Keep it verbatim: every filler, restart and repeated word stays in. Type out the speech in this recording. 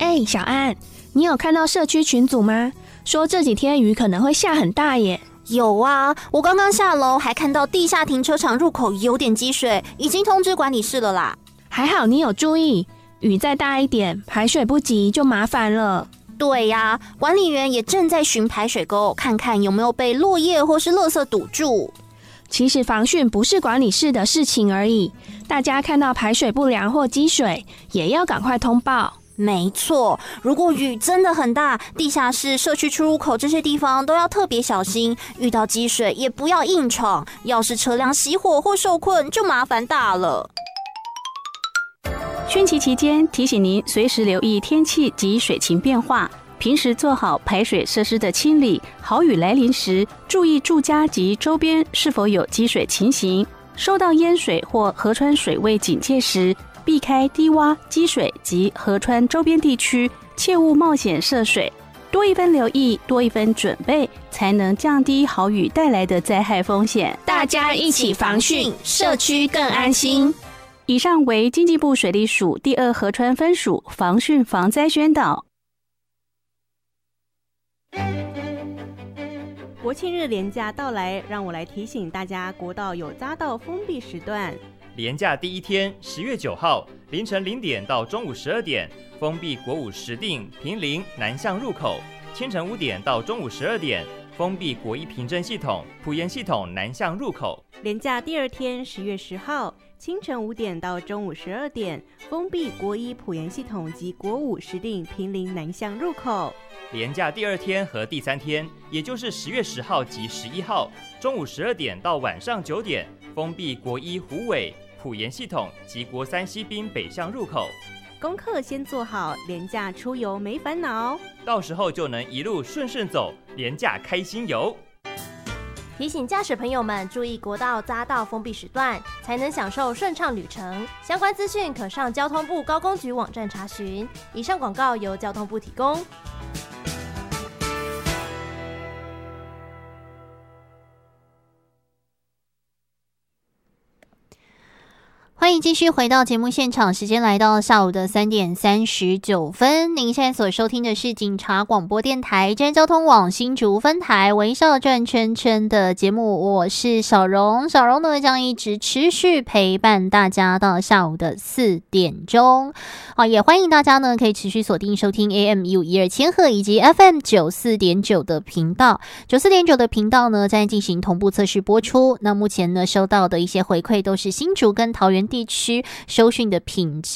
哎，小安，你有看到社区群组吗？说这几天雨可能会下很大耶。 有啊，我刚刚下楼还看到地下停车场入口有点积水，已经通知管理室了啦。 还好你有注意，雨再大一点，排水不急就麻烦了。 对呀，管理员也正在巡排水沟，看看有没有被落叶或是垃圾堵住。 其实防汛不是管理室的事情而已，大家看到排水不良或积水，也要赶快通报。 没错，如果雨真的很大，地下室、社区出入口这些地方都要特别小心，遇到积水也不要硬闯，要是车辆熄火或受困，就麻烦大了。 汛期期间，提醒您随时留意天气及水情变化，平时做好排水设施的清理。豪雨来临时，注意住家及周边是否有积水情形。受到淹水或河川水位警戒时，避开低洼、积水及河川周边地区，切勿冒险涉水。多一分留意，多一分准备，才能降低豪雨带来的灾害风险。 大家一起防汛，社区更安心。 以上为经济部水利署第二河川分署防汛防灾宣导。 国庆日连假到来，让我来提醒大家，国道有匝道封闭时段。 连假第一天，十月九号凌晨零点到中午十二点，封闭国五石碇、坪林南向入口；清晨五点到中午十二点，封闭国一平镇系统、埔盐系统南向入口。 连假第二天，十月十号清晨五点到中午十二点，封闭国一埔盐系统及国五石碇、坪林南向入口。 连假第二天和第三天，也就是十月十号及十一号，中午十二点到晚上九点，封闭国一虎尾、埔盐系统及国三西滨北向入口。 功课先做好，连假出游没烦恼， 到时候就能一路顺顺走，连假开心游。 提醒驾驶朋友们注意国道匝道封闭时段，才能享受顺畅旅程。相关资讯可上交通部高工局网站查询。以上广告由交通部提供。 欢迎继续回到节目现场，时间来到下午的三点三十九分。您现在所收听的是警察广播电台真交通网新竹分台微笑转圈圈的节目，我是小蓉。小蓉呢将一直持续陪伴大家到下午的四点钟。好，也欢迎大家呢可以持续锁定收听 A M 一五一二千赫以及 F M 九四点九的频道。九四点九的频道呢在进行同步测试播出。那目前呢收到的一些回馈都是新竹跟桃园地区收讯的品质